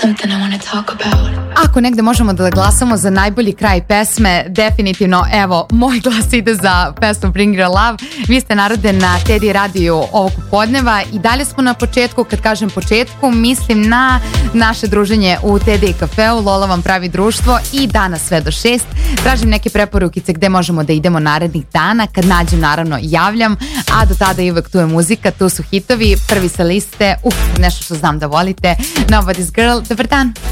something I wanna talk about. Ako negde možemo da glasamo za najbolji kraj pesme, definitivno, evo, moj glas ide za pesmu Bring Your Love. Vi ste narode na Teddy radiju ovog popodneva i dalje smo na početku. Kad kažem početku, mislim na naše druženje u Teddy kafeu. Lola vam pravi društvo i danas sve do 6. Tražim neke preporukice gde možemo da idemo narednih dana. Kad nađem, naravno, javljam, a do tada i uvek tu je muzika, tu su hitovi, prvi sa liste, nešto što znam da volite, Nobody's Girl. Dobar dan.